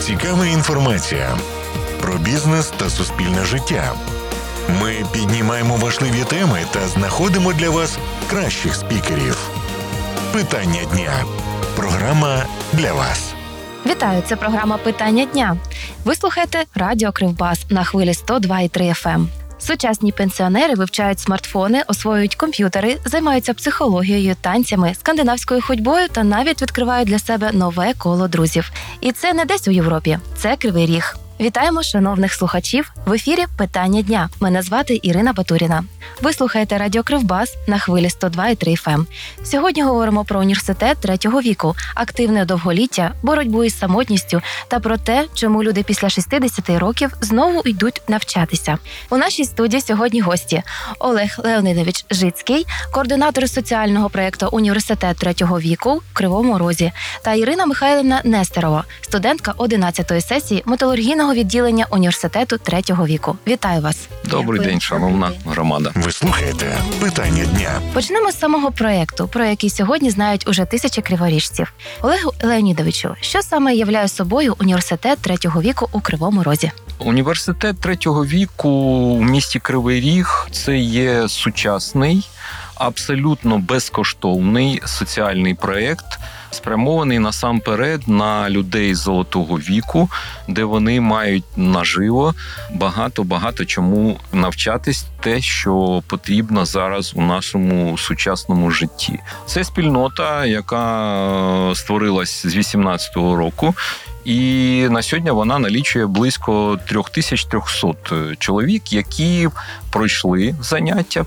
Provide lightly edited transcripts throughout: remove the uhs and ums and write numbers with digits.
Цікава інформація про бізнес та суспільне життя. Ми піднімаємо важливі теми та знаходимо для вас кращих спікерів. Питання дня. Програма для вас. Вітаю, це програма «Питання дня». Ви слухаєте Радіо Кривбас на хвилі 102,3 FM. Сучасні пенсіонери вивчають смартфони, освоюють комп'ютери, займаються психологією, танцями, скандинавською ходьбою та навіть відкривають для себе нове коло друзів. І це не десь у Європі, це Кривий Ріг. Вітаємо шановних слухачів! В ефірі «Питання дня». Мене звати Ірина Батуріна. Ви слухаєте Радіо Кривбас на хвилі 102,3 FM. Сьогодні говоримо про університет третього віку, активне довголіття, боротьбу із самотністю та про те, чому люди після 60 років знову йдуть навчатися. У нашій студії сьогодні гості: Олег Леонідович Жицький, координатор соціального проєкту «Університет третього віку» в Кривому Розі, та Ірина Михайлівна Нестерова, студентка 11-ї сесії металургійного відділення університету третього віку. Вітаю вас. Добрий день, шановна громада. Ви слухаєте «Питання дня». Почнемо з самого проєкту, про який сьогодні знають уже тисячі криворіжців. Олегу Леонідовичу, що саме являє собою університет третього віку у Кривому Розі? Університет третього віку у місті Кривий Ріг – це є сучасний, абсолютно безкоштовний соціальний проєкт, спрямований насамперед на людей золотого віку, де вони мають наживо багато чому навчатись, те, що потрібно зараз у нашому сучасному житті. Це спільнота, яка створилась з 18-го року, і на сьогодні вона налічує близько 3300 чоловік, які пройшли заняття.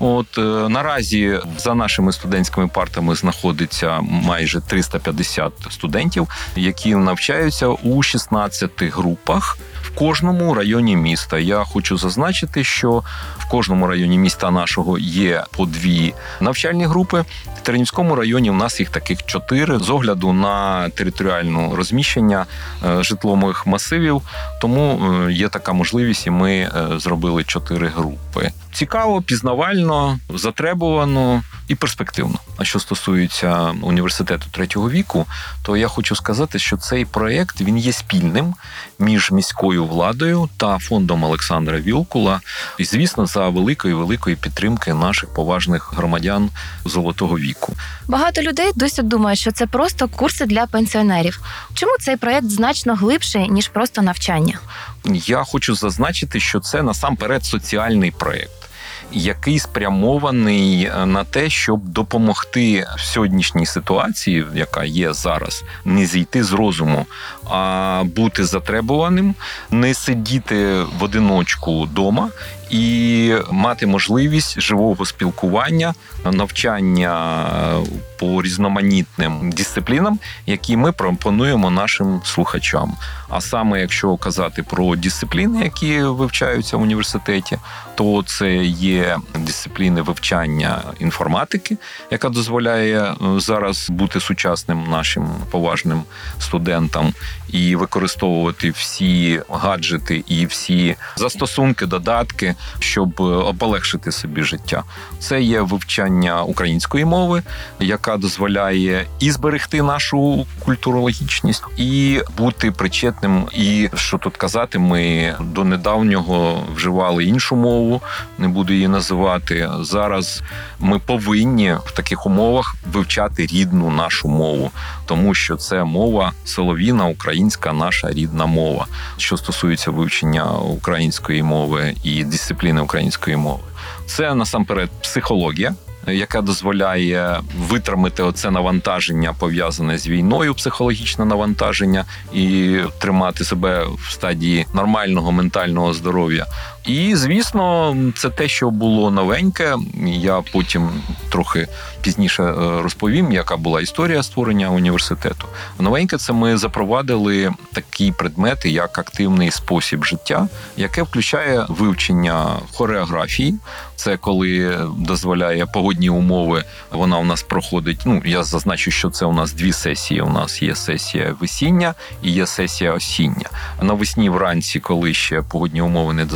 Наразі за нашими студентськими партами знаходиться майже 350 студентів, які навчаються у 16 групах в кожному районі міста. Я хочу зазначити, що в кожному районі міста нашого є по 2 навчальні групи. В Тернівському районі у нас їх таких 4 з огляду на територіальне розміщення житлових масивів. Тому є така можливість, і ми зробили 4 групи. Цікаво, пізнавально, затребувано і перспективно. А що стосується університету третього віку, то я хочу сказати, що цей проєкт, він є спільним між міською владою та фондом Олександра Вілкула. І, звісно, за великої підтримки наших поважних громадян золотого віку. Багато людей досі думають, що це просто курси для пенсіонерів. Чому цей проєкт значно глибший, ніж просто навчання? Я хочу зазначити, що це насамперед соціальний проєкт, який спрямований на те, щоб допомогти в сьогоднішній ситуації, яка є зараз, не зійти з розуму, а бути затребуваним, не сидіти в одиночку вдома і мати можливість живого спілкування, навчання по різноманітним дисциплінам, які ми пропонуємо нашим слухачам. А саме, якщо казати про дисципліни, які вивчаються в університеті, то це є дисципліни вивчання інформатики, яка дозволяє зараз бути сучасним нашим поважним студентам і використовувати всі гаджети і всі застосунки, додатки, щоб полегшити собі життя. Це є вивчання української мови, яка дозволяє і зберегти нашу культурологічність, і бути причетним. І, що тут казати, ми до недавнього вживали іншу мову, не буду її називати. Зараз ми повинні в таких умовах вивчати рідну нашу мову, тому що це мова солов'їна, українська наша рідна мова. Що стосується вивчення української мови і дисципліни української мови. Це насамперед психологія, яка дозволяє витримати оце навантаження, пов'язане з війною, психологічне навантаження, і тримати себе в стадії нормального ментального здоров'я. І, звісно, це те, що було новеньке. Я потім трохи пізніше розповім, яка була історія створення університету. Новеньке – це ми запровадили такі предмети, як активний спосіб життя, яке включає вивчення хореографії. Це коли дозволяє погодні умови, вона у нас проходить, я зазначу, що це у нас 2 сесії. У нас є сесія весіння і є сесія осіння. Навесні вранці, коли ще погодні умови не дозволяють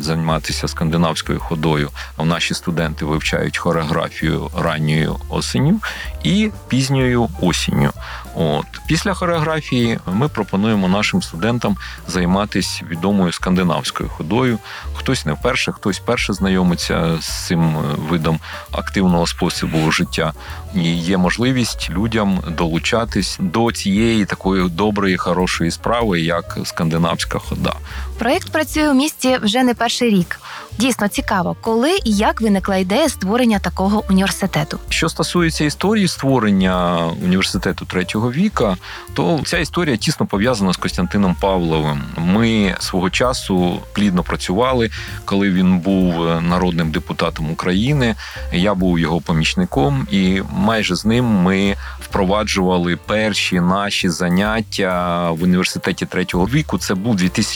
починають займатися скандинавською ходою, а наші студенти вивчають хореографію ранньою осенню і пізньою осінню. Після хореографії ми пропонуємо нашим студентам займатися відомою скандинавською ходою. Хтось не вперше, хтось перше знайомиться з цим видом активного способу життя. І є можливість людям долучатись до цієї такої доброї, хорошої справи, як скандинавська хода. Проєкт працює у місті вже не перший рік. Дійсно цікаво, коли і як виникла ідея створення такого університету. Що стосується історії створення університету третього віка, то ця історія тісно пов'язана з Костянтином Павловим. Ми свого часу плідно працювали, коли він був народним депутатом України. Я був його помічником, і майже з ним ми впроваджували перші наші заняття в університеті третього віку. Це був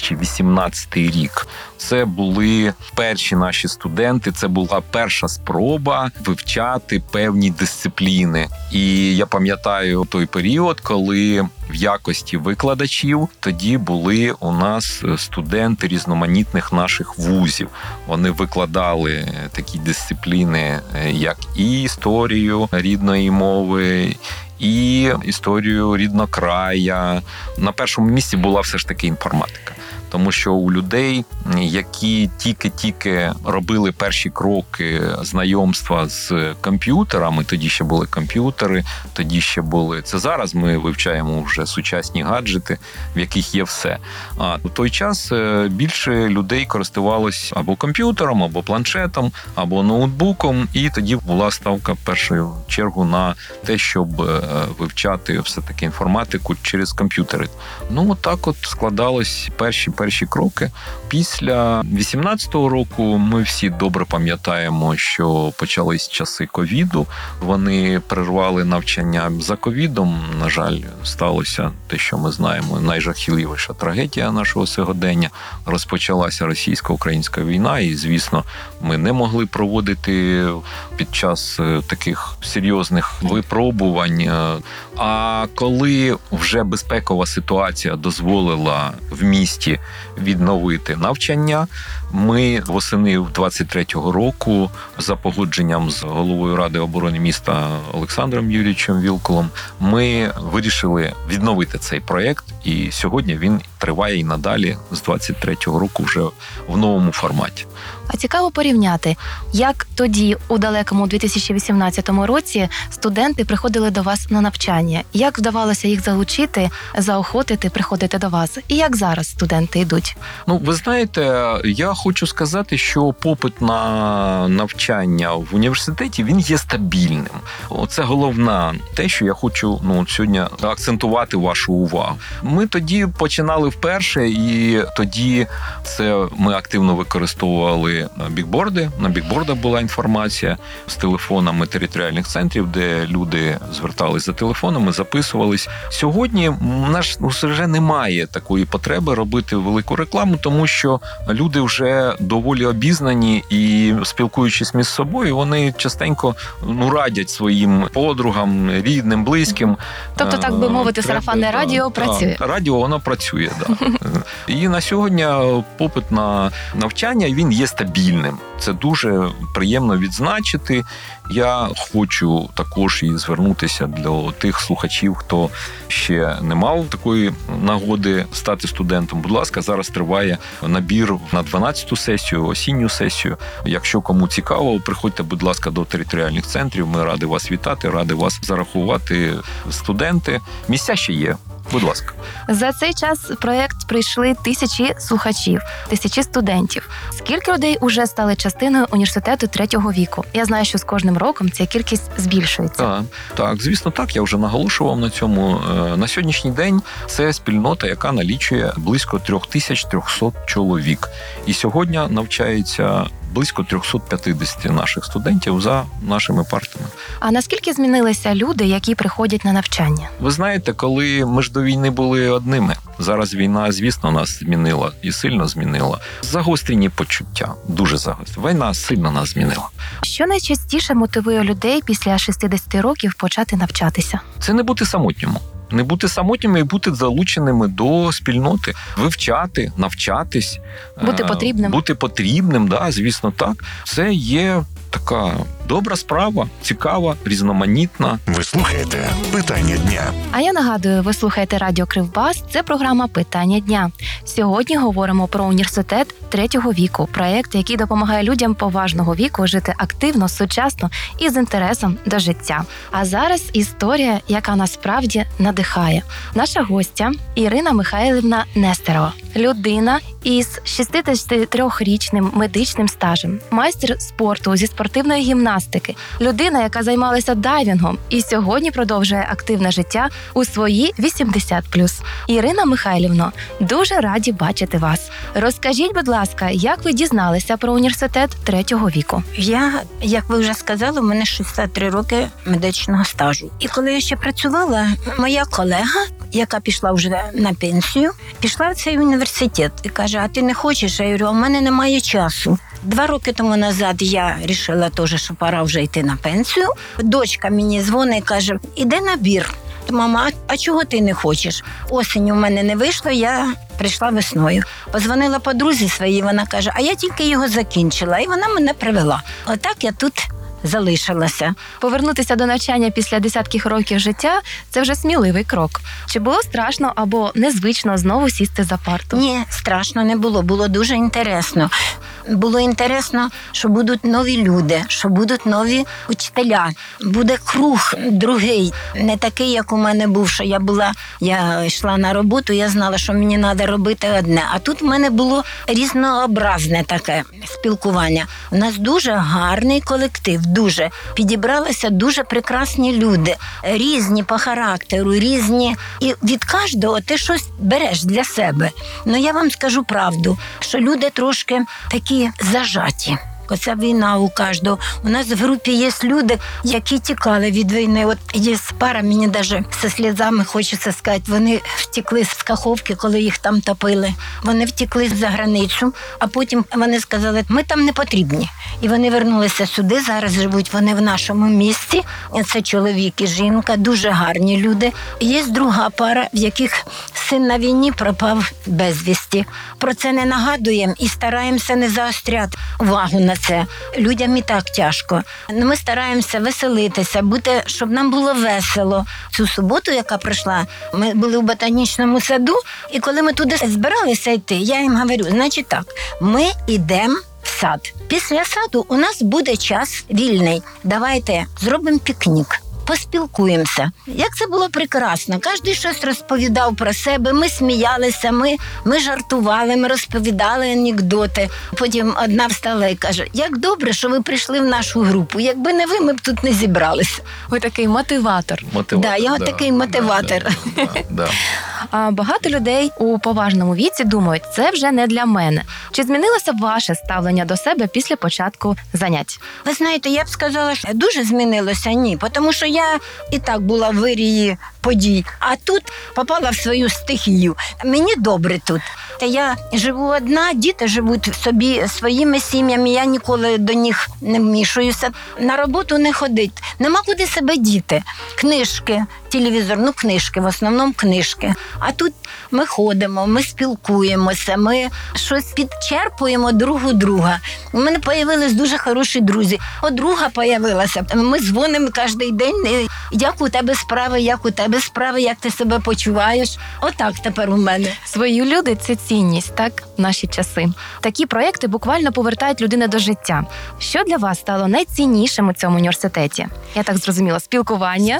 2018 рік. Це були перші наші студенти, це була перша спроба вивчати певні дисципліни. І я пам'ятаю той період, коли в якості викладачів тоді були у нас студенти різноманітних наших вузів. Вони викладали такі дисципліни, як і історію рідної мови, і історію ріднокрая. На першому місці була все ж таки інформатика. Тому що у людей, які тільки робили перші кроки знайомства з комп'ютерами, тоді ще були комп'ютери, тоді ще були... Це зараз ми вивчаємо вже сучасні гаджети, в яких є все. А у той час більше людей користувалось або комп'ютером, або планшетом, або ноутбуком, і тоді була ставка в першу чергу на те, щоб вивчати все-таки інформатику через комп'ютери. Так от складались перші кроки. Після 18-го року ми всі добре пам'ятаємо, що почались часи ковіду. Вони перервали навчання за ковідом. На жаль, сталося те, що ми знаємо, найжахливіша трагедія нашого сьогодення. Розпочалася російсько-українська війна, і, звісно, ми не могли проводити під час таких серйозних випробувань. А коли вже безпекова ситуація дозволила в місті відновити навчання, ми восени 23-го року за погодженням з головою Ради оборони міста Олександром Юрійовичем Вілкулом ми вирішили відновити цей проєкт, і сьогодні він триває і надалі з 23-го року вже в новому форматі. А цікаво порівняти, як тоді, у далекому 2018 році, студенти приходили до вас на навчання, як вдавалося їх залучити, заохотити приходити до вас, і як зараз студенти йдуть? Ви знаєте, я хочу сказати, що попит на навчання в університеті, він є стабільним. Це головне те, що я хочу сьогодні акцентувати вашу увагу. Ми тоді починали вперше, і тоді це ми активно використовували бікборди. На бікбордах була інформація з телефонами територіальних центрів, де люди звертались за телефонами, записувались. Сьогодні у нас вже немає такої потреби робити велику рекламу, тому що люди вже доволі обізнані і, спілкуючись між собою, вони частенько радять своїм подругам, рідним, близьким. Тобто, так би мовити, сарафанне радіо працює? Радіо, воно працює, да. І на сьогодні попит на навчання, він є стабільним. Це дуже приємно відзначити. Я хочу також і звернутися до тих слухачів, хто ще не мав такої нагоди стати студентом. Будь ласка, зараз триває набір на 12-ту сесію, осінню сесію. Якщо кому цікаво, приходьте, будь ласка, до територіальних центрів. Ми раді вас вітати, раді вас зарахувати, студенти. Місця ще є. Будь ласка. За цей час в проєкт прийшли тисячі слухачів, тисячі студентів. Скільки людей уже стали частиною університету третього віку? Я знаю, що з кожним роком ця кількість збільшується. Так, звісно, так. Я вже наголошував на цьому. На сьогоднішній день це спільнота, яка налічує близько 3300 чоловік. І сьогодні навчається близько 350 наших студентів за нашими партами. А наскільки змінилися люди, які приходять на навчання? Ви знаєте, коли ми ж до війни були одними, зараз війна, звісно, нас змінила і сильно змінила. Загострені почуття, дуже загострені. Війна сильно нас змінила. Що найчастіше мотивує людей після 60 років почати навчатися? Це не бути самотньому. Не бути самотніми і бути залученими до спільноти, вивчати, навчатись. Бути потрібним. Бути потрібним, да, звісно, так. Це є така добра справа, цікава, різноманітна. Ви слухаєте «Питання дня». А я нагадую, ви слухаєте Радіо Кривбас, це програма «Питання дня». Сьогодні говоримо про університет третього віку, проєкт, який допомагає людям поважного віку жити активно, сучасно і з інтересом до життя. А зараз історія, яка насправді надихає. Наша гостя Ірина Михайлівна Нестерова. Людина із 63-річним медичним стажем, майстер спорту зі спортивної гімнастики, людина, яка займалася дайвінгом і сьогодні продовжує активне життя у свої 80+. Ірина Михайлівно, дуже раді бачити вас. Розкажіть, будь ласка, як ви дізналися про університет третього віку? Я, як ви вже сказали, у мене 63 роки медичного стажу. І коли я ще працювала, моя колега, яка пішла вже на пенсію, пішла в цей університет і каже, а ти не хочеш? Я говорю, у мене немає часу. 2 роки тому назад я вирішила теж, що пора вже йти на пенсію. Дочка мені дзвонить і каже, іде набір. Мама, а чого ти не хочеш? Осінь у мене не вийшло, я прийшла весною. Позвонила подрузі своїй, вона каже, а я тільки його закінчила, і вона мене привела. Отак я тут залишилася. Повернутися до навчання після десятків років життя – це вже сміливий крок. Чи було страшно або незвично знову сісти за парту? Ні, страшно не було, було дуже інтересно. Було інтересно, що будуть нові люди, що будуть нові учителя. Буде круг другий, не такий, як у мене був, що я йшла на роботу, я знала, що мені треба робити одне. А тут в мене було різнообразне таке спілкування. У нас дуже гарний колектив, дуже. Підібралися дуже прекрасні люди, різні по характеру, різні. І від кожного ти щось береш для себе. Ну, я вам скажу правду, що люди трошки такі зажаті. Оця війна у кожного. У нас в групі є люди, які тікали від війни. От є пара, мені навіть зі сльозами хочеться сказати, вони втекли з Каховки, коли їх там топили. Вони втекли за границю, а потім вони сказали, ми там не потрібні. І вони вернулися сюди, зараз живуть вони в нашому місті. Це чоловік і жінка, дуже гарні люди. Є друга пара, в яких син на війні пропав безвісті. Про це не нагадуємо і стараємося не заостряти увагу на це. Людям і так тяжко. Ми стараємося веселитися, щоб нам було весело. Цю суботу, яка пройшла, ми були в ботанічному саду, і коли ми туди збиралися йти, я їм говорю, значить так, ми йдемо в сад. Після саду у нас буде час вільний. Давайте зробимо пікнік. Поспілкуємося. Як це було прекрасно. Кожен щось розповідав про себе, ми сміялися, ми жартували, ми розповідали анекдоти. Потім одна встала і каже, як добре, що ви прийшли в нашу групу. Якби не ви, ми б тут не зібралися. Ви такий мотиватор. Да, я такий мотиватор. Да. А багато людей у поважному віці думають, це вже не для мене. Чи змінилося ваше ставлення до себе після початку занять? Ви знаєте, я б сказала, що дуже змінилося, ні. Тому що я і так була в вирії подій, а тут попала в свою стихію. Мені добре тут. Та я живу одна, діти живуть собі своїми сім'ями, я ніколи до них не вмішуюся. На роботу не ходить. Нема куди себе діти. Книжки, телевізор, книжки, в основному книжки. А тут ми ходимо, ми спілкуємося, ми щось підчерпуємо друг у друга. У мене з'явились дуже хороші друзі. Друга з'явилася. Ми дзвонимо кожен день. Як у тебе справи, як ти себе почуваєш? Отак тепер у мене. Свої люди – це цінність, так, в наші часи. Такі проєкти буквально повертають людину до життя. Що для вас стало найціннішим у цьому університеті? Я так зрозуміла, спілкування,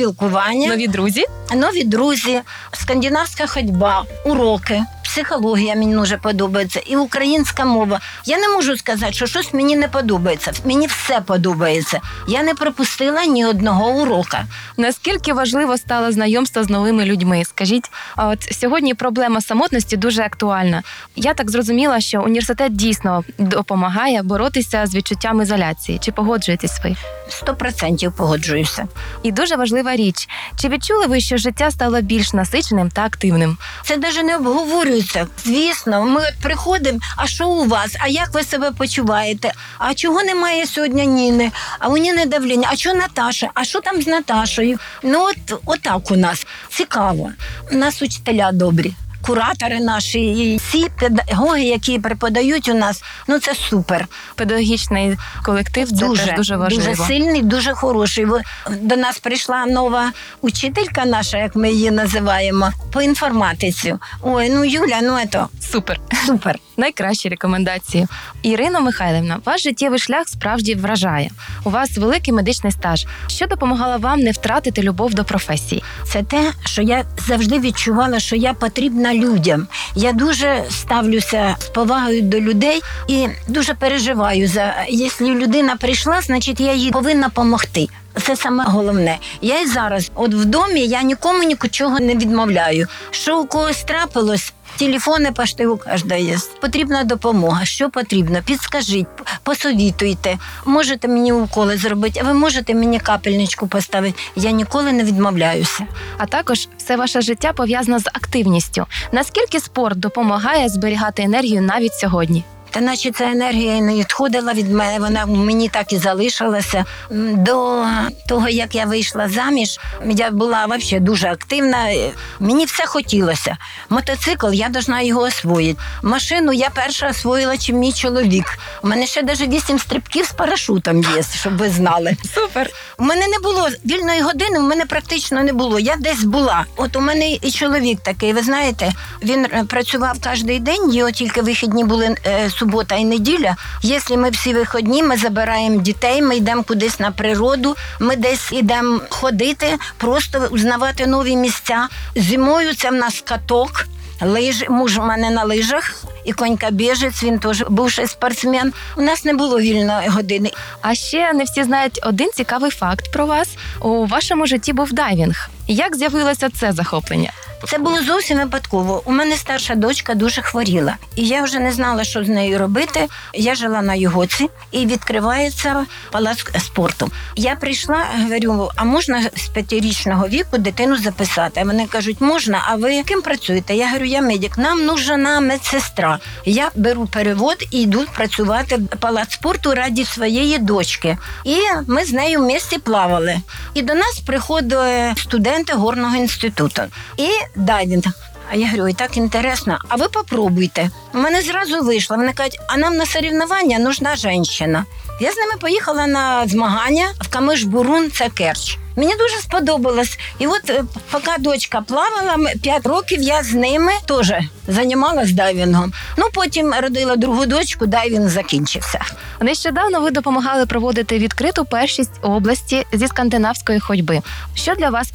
нові друзі, скандинавська ходьба, уроки, психологія мені дуже подобається і українська мова. Я не можу сказати, що щось мені не подобається. Мені все подобається. Я не пропустила ні одного урока. Наскільки важливо стало знайомство з новими людьми? Скажіть, от сьогодні проблема самотності дуже актуальна. Я так зрозуміла, що університет дійсно допомагає боротися з відчуттям ізоляції. Чи погоджуєтесь ви? 100% погоджуюся. І дуже важлива річ. Чи відчули ви, що життя стало більш насиченим та активним? Це навіть не обговорюється. цікавляться. Звісно, ми от приходимо, а що у вас? А як ви себе почуваєте? А чого немає сьогодні Ніни? А у Ніни давлення? А що Наташа? А що там з Наташою? Ну отак у нас. Цікаво. У нас учителя добрі. Куратори наші, і всі педагоги, які преподають у нас, ну це супер. Педагогічний колектив – це теж дуже важливо. Дуже сильний, дуже хороший. До нас прийшла нова учителька наша, як ми її називаємо, по інформатиці. Ой, ну Юля, ну це Супер. супер. Найкращі рекомендації. Ірино Михайлівна, ваш життєвий шлях справді вражає. У вас великий медичний стаж. Що допомагало вам не втратити любов до професії? Це те, що я завжди відчувала, що я потрібна людям. Я дуже ставлюся з повагою до людей і дуже переживаю якщо людина прийшла, значить я їй повинна допомогти. Це саме головне. Я і зараз, от в домі, я нікому нічого не відмовляю. Що у когось трапилось, телефони почти у кожного є. Потрібна допомога. Що потрібно? Підскажіть, посовітуйте. Можете мені уколи зробити, а ви можете мені капельничку поставити. Я ніколи не відмовляюся. А також все ваше життя пов'язано з активністю. Наскільки спорт допомагає зберігати енергію навіть сьогодні? Та наче ця енергія не відходила від мене, вона мені так і залишилася. До того, як я вийшла заміж, я була взагалі дуже активна, мені все хотілося. Мотоцикл, я повинна його освоїти. Машину я перша освоїла, чим мій чоловік. У мене ще навіть 8 стрибків з парашутом є, щоб ви знали. Супер! У мене не було вільної години, у мене практично не було. Я десь була. От у мене і чоловік такий, ви знаєте, він працював кожен день, його тільки вихідні були субота і неділя. Якщо ми всі вихідні, ми забираємо дітей, ми йдемо кудись на природу, ми десь йдемо ходити, просто узнавати нові місця. Зимою це в нас каток, лижі, муж у мене на лижах, і конькобіжець, він теж бувший спортсмен. У нас не було вільної години. А ще не всі знають один цікавий факт про вас. У вашому житті був дайвінг. Як з'явилося це захоплення? Це було зовсім випадково. У мене старша дочка дуже хворіла. І я вже не знала, що з нею робити. Я жила на Югоці, і відкривається палац спорту. Я прийшла, говорю, а можна з 5-річного віку дитину записати? А вони кажуть, можна, а ви ким працюєте? Я говорю, я медик, нам нужна медсестра. Я беру перевод і йду працювати в палац спорту раді своєї дочки. І ми з нею в місті плавали. І до нас приходили студенти горного інституту. І дайвінг. А я говорю, і так інтересно, а ви попробуйте. У мене зразу вийшло. Вони кажуть, а нам на соревновання нужна жінка. Я з ними поїхала на змагання в Камиш-Бурун, це Керч. Мені дуже сподобалось. І от поки дочка плавала, 5 років я з ними теж займалась дайвінгом. Ну, потім родила другу дочку, дайвінг закінчився. Нещодавно ви допомагали проводити відкриту першість області зі скандинавської ходьби. Що для вас